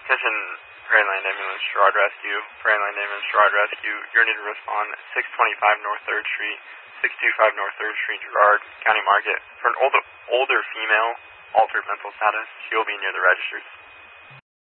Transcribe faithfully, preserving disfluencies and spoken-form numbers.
Attention, Prairie Ambulance, Gerard Rescue. Prairie Ambulance, Gerard Rescue. You're needed to respond at six twenty-five North third Street, six twenty-five North third Street, Gerard, County Market. For an older, older female, altered mental status, she'll be near the registers.